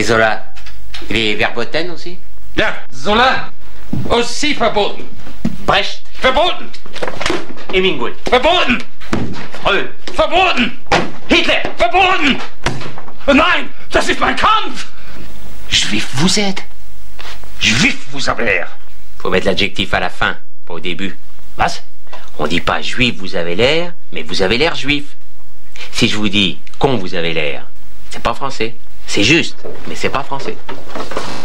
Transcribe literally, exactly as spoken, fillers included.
Et Zola, il est verboten aussi? Ja, Zola, aussi verboten. Brecht? Verboten. Hemingway? Verboten. Freud? Verboten. Hitler? Verboten. Nein, das ist mein Kampf. Juif vous êtes? Juif vous avez l'air. Faut mettre l'adjectif à la fin, pas au début. Was? On dit pas juif vous avez l'air, mais vous avez l'air juif. Si je vous dis con vous avez l'air, c'est pas français. C'est juste, mais c'est pas français.